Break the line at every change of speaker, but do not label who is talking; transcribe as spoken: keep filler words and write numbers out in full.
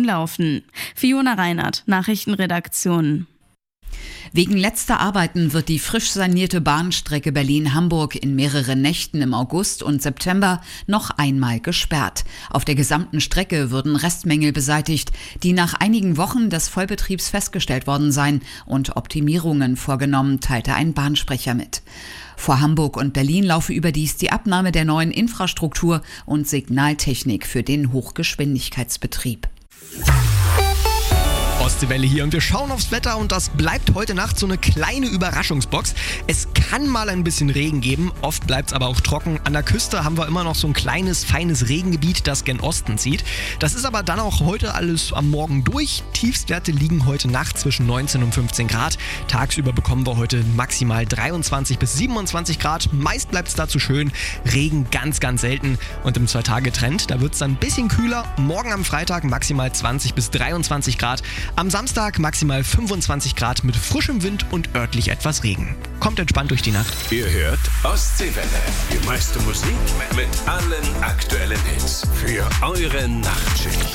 laufen. Fiona Reinhardt, Nachrichtenredaktion.
Wegen letzter Arbeiten wird die frisch sanierte Bahnstrecke Berlin-Hamburg in mehreren Nächten im August und September noch einmal gesperrt. Auf der gesamten Strecke würden Restmängel beseitigt, die nach einigen Wochen des Vollbetriebs festgestellt worden seien und Optimierungen vorgenommen, teilte ein Bahnsprecher mit. Vor Hamburg und Berlin laufe überdies die Abnahme der neuen Infrastruktur und Signaltechnik für den Hochgeschwindigkeitsbetrieb.
Ostseewelle hier und wir schauen aufs Wetter und das bleibt heute Nacht so eine kleine Überraschungsbox. Es kann mal ein bisschen Regen geben, oft bleibt es aber auch trocken. An der Küste haben wir immer noch so ein kleines, feines Regengebiet, das gen Osten zieht. Das ist aber dann auch heute alles am Morgen durch. Tiefstwerte liegen heute Nacht zwischen neunzehn und fünfzehn Grad. Tagsüber bekommen wir heute maximal dreiundzwanzig bis siebenundzwanzig Grad. Meist bleibt es dazu schön. Regen ganz, ganz selten. Und im Zwei-Tage-Trend, da wird es dann ein bisschen kühler. Morgen am Freitag maximal zwanzig bis dreiundzwanzig Grad. Am Samstag maximal fünfundzwanzig Grad mit frischem Wind und örtlich etwas Regen. Kommt entspannt durch die Nacht.
Ihr hört Ostseewelle. Die meiste Musik mit allen aktuellen Hits für eure Nachtschicht.